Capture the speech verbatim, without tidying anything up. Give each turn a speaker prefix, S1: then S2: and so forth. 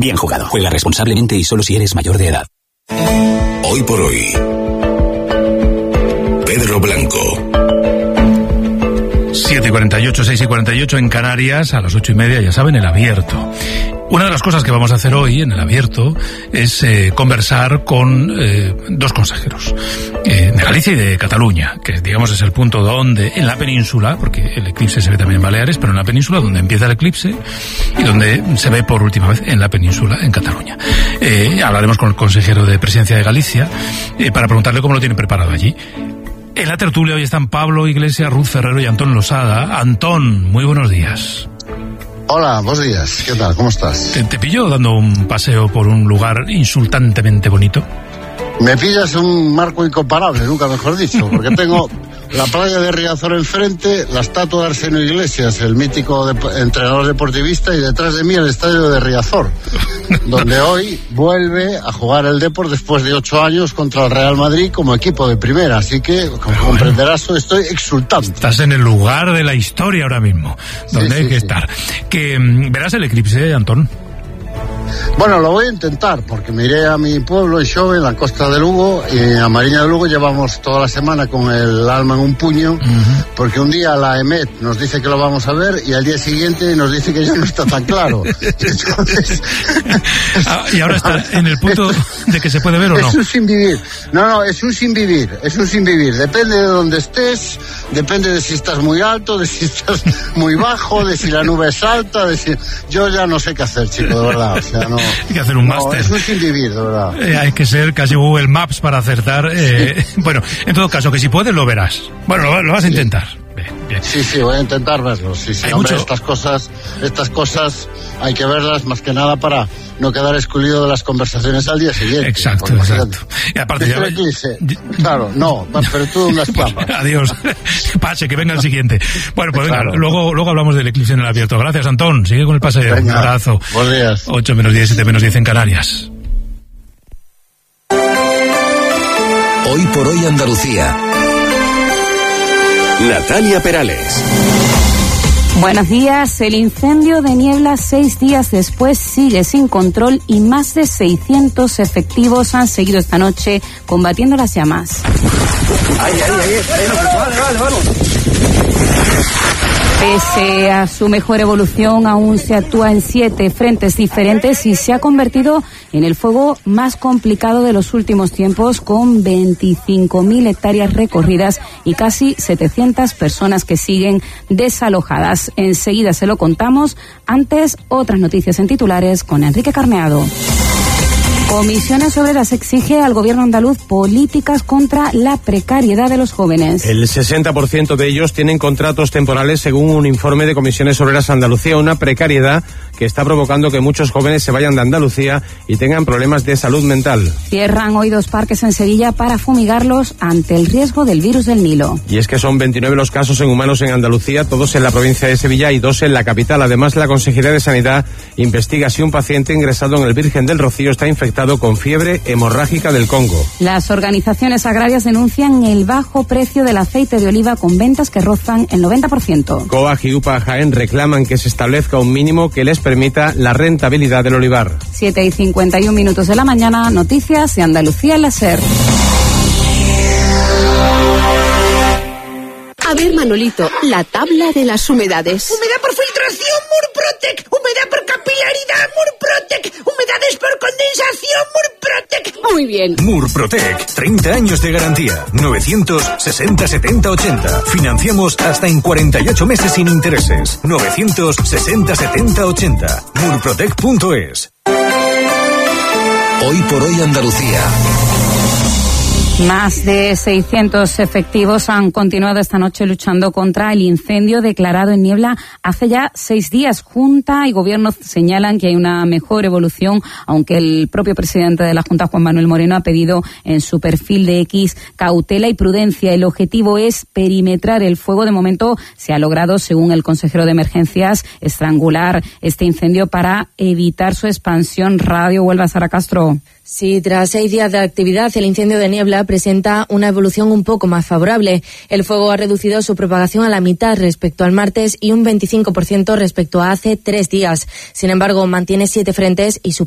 S1: Bien jugado. Juega responsablemente y solo si eres mayor de edad.
S2: Hoy por hoy, Pedro Blanco.
S3: siete y cuarenta y ocho, seis y cuarenta y ocho en Canarias, a las ocho y media, ya saben, el abierto. Una de las cosas que vamos a hacer hoy en el abierto es eh, conversar con eh, dos consejeros eh, de Galicia y de Cataluña, que digamos es el punto donde, en la península, porque el eclipse se ve también en Baleares, pero en la península donde empieza el eclipse y donde se ve por última vez en la península, en Cataluña. Eh, hablaremos con el consejero de Presidencia de Galicia eh, para preguntarle cómo lo tiene preparado allí. En la tertulia hoy están Pablo Iglesias, Ruth Ferrero y Antón Losada. Antón, muy buenos días.
S4: Hola, buenos días. ¿Qué tal? ¿Cómo estás?
S3: ¿Te, te pillo dando un paseo por un lugar insultantemente bonito?
S4: Me pillas un marco incomparable, nunca mejor dicho, porque tengo la playa de Riazor enfrente, la estatua de Arsenio Iglesias, el mítico de, entrenador deportivista, y detrás de mí el estadio de Riazor, donde hoy vuelve a jugar el Depor después de ocho años contra el Real Madrid como equipo de primera, así que, como bueno, comprenderás, estoy exultante.
S3: Estás en el lugar de la historia ahora mismo, donde sí, hay sí, que sí. estar. Que verás el eclipse, Antón.
S4: Bueno, lo voy a intentar, porque me iré a mi pueblo, en Xove, en la costa de Lugo, y a Mariña de Lugo llevamos toda la semana con el alma en un puño, uh-huh. porque un día la EMET nos dice que lo vamos a ver, y al día siguiente nos dice que ya no está tan claro. Entonces,
S3: ah, y ahora está en el punto de que se puede ver o no.
S4: Es un sin vivir. No, no, es un sin vivir, es un sin vivir. Depende de dónde estés, depende de si estás muy alto, de si estás muy bajo, de si la nube es alta, de si... Yo ya no sé qué hacer, chico, de verdad, o sea, no...
S3: Hay que hacer un
S4: no,
S3: máster.
S4: Es un sin vivir, de verdad.
S3: Eh, hay que ser casi Google Maps para acertar. Eh, sí. Bueno, en todo caso, que si puedes lo verás. Bueno, lo, lo vas a intentar.
S4: Sí.
S3: Bien, bien.
S4: Sí, sí, voy a intentar verlo. Sí, sí, hombre, mucho... estas cosas, estas cosas hay que verlas más que nada para no quedar excluido de las conversaciones al día siguiente.
S3: Exacto, exacto. Y aparte ya...
S4: Dice, claro, no, pero tú unas papas.
S3: Adiós. Pase, que venga el siguiente. Bueno, pues venga, claro. luego, luego hablamos del eclipse en el abierto. Gracias, Antón. Sigue con el paseo. Venga, un abrazo.
S4: Buenos días.
S3: ocho menos diez, siete menos diez en Canarias.
S2: Hoy por hoy Andalucía. Natalia Perales.
S5: Buenos días. El incendio de Niebla seis días después sigue sin control y más de seiscientos efectivos han seguido esta noche combatiendo las llamas.
S6: Ahí, ahí, ahí, ahí, vale, vale, vamos.
S5: Pese a su mejor evolución, aún se actúa en siete frentes diferentes y se ha convertido en el fuego más complicado de los últimos tiempos, con veinticinco mil hectáreas recorridas y casi setecientas personas que siguen desalojadas. Enseguida se lo contamos. Antes, otras noticias en titulares con Enrique Carneado. Comisiones Obreras exige al gobierno andaluz políticas contra la precariedad de los jóvenes.
S7: El sesenta por ciento de ellos tienen contratos temporales, según un informe de Comisiones Obreras Andalucía, una precariedad que está provocando que muchos jóvenes se vayan de Andalucía y tengan problemas de salud mental.
S5: Cierran hoy dos parques en Sevilla para fumigarlos ante el riesgo del virus del Nilo.
S7: Y es que son veintinueve los casos en humanos en Andalucía, todos en la provincia de Sevilla y dos en la capital. Además, la Consejería de Sanidad investiga si un paciente ingresado en el Virgen del Rocío está infectado con fiebre hemorrágica del Congo.
S5: Las organizaciones agrarias denuncian el bajo precio del aceite de oliva, con ventas que rozan el noventa por ciento.
S7: COAG y UPA Jaén reclaman que se establezca un mínimo que les permita la rentabilidad del olivar.
S5: siete y cincuenta y un minutos de la mañana, noticias de Andalucía en la SER.
S8: A ver, Manolito, la tabla de las humedades.
S9: Humedad por filtración, Murprotec. Humedad por capilaridad, Murprotec. Humedades por condensación, Murprotec.
S8: Muy bien.
S10: Murprotec, treinta años de garantía. novecientos sesenta setenta ochenta. Financiamos hasta en cuarenta y ocho meses sin intereses. novecientos sesenta setenta ochenta. murprotec punto es.
S2: Hoy por hoy Andalucía.
S5: Más de seiscientos efectivos han continuado esta noche luchando contra el incendio declarado en Niebla hace ya seis días. Junta y Gobierno señalan que hay una mejor evolución, aunque el propio presidente de la Junta, Juan Manuel Moreno, ha pedido en su perfil de X cautela y prudencia. El objetivo es perimetrar el fuego. De momento se ha logrado, según el consejero de Emergencias, estrangular este incendio para evitar su expansión. Radio Huelva, Sara Castro.
S11: Sí, tras seis días de actividad, el incendio de Niebla presenta una evolución un poco más favorable. El fuego ha reducido su propagación a la mitad respecto al martes y un veinticinco por ciento respecto a hace tres días. Sin embargo, mantiene siete frentes y su